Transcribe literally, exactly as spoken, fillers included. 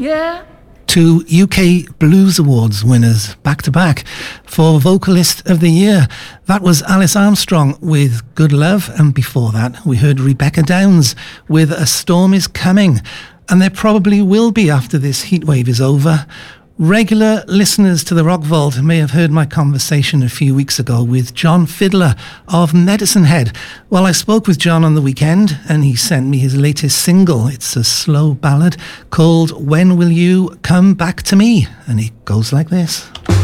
Yeah. Two U K Blues Awards winners back-to-back for Vocalist of the Year. That was Alice Armstrong with Good Love, and before that we heard Rebecca Downs with A Storm Is Coming. And there probably will be after this heatwave is over. Regular listeners to the Rock Vault may have heard my conversation a few weeks ago with John Fiddler of Medicine Head. Well, I spoke with John on the weekend and he sent me his latest single. It's a slow ballad called When Will You Come Back to Me? And it goes like this.